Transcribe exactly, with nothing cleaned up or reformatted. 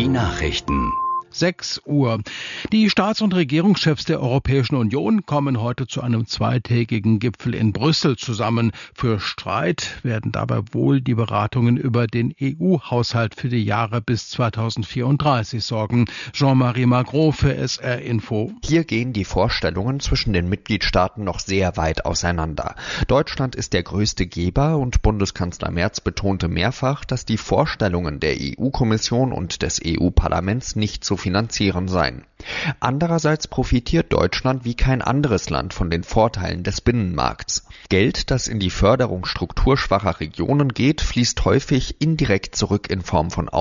Nachrichten. sechs Uhr. Die Staats- und Regierungschefs der Europäischen Union kommen heute zu einem zweitägigen Gipfel in Brüssel zusammen. Für Streit werden dabei wohl die Beratungen über den E U-Haushalt für die Jahre bis zweitausendvierunddreißig sorgen. Jean-Marie Magro für S R Info. Hier gehen die Vorstellungen zwischen den Mitgliedstaaten noch sehr weit auseinander. Deutschland ist der größte Geber und Bundeskanzler Merz betonte mehrfach, dass die Vorstellungen der E U-Kommission und des E U-Parlaments nicht zu finanzieren seien. Andererseits profitiert Deutschland wie kein anderes Land von den Vorteilen des Binnenmarkts. Geld, das in die Förderung strukturschwacher Regionen geht, fließt häufig indirekt zurück in Form von